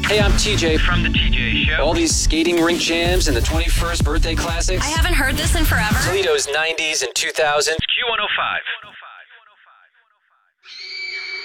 Hey, I'm TJ From the TJ Show. all these skating rink jams and the 21st birthday classics. I haven't heard this in forever. Toledo's 90s and 2000s. Q105.